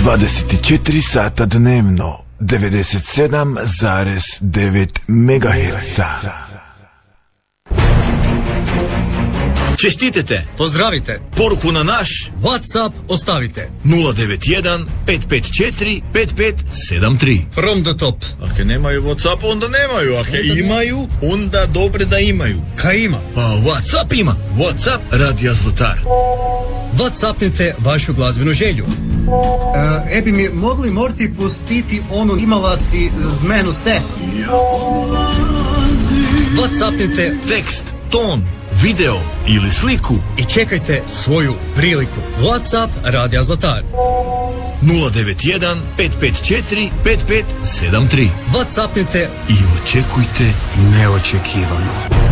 24 sata dnevno, 97,9 MHz. Čestitete, pozdravite, poruku na naš WhatsApp ostavite 091 554 5573. From the top. Ako nemaju WhatsApp, onda nemaju. Ako imaju, onda dobre da imaju. Kaj ima? A WhatsApp ima. WhatsApp Radija Zlatar. WhatsAppnite vašu glazbenu želju. Bi mi mogli morati pustiti onu imala si zmenu se. WhatsAppnite Tekst, ton, video ili sliku i čekajte svoju priliku. WhatsApp Radija Zlatar 091 554 5573. WhatsAppnite i očekujte neočekivano.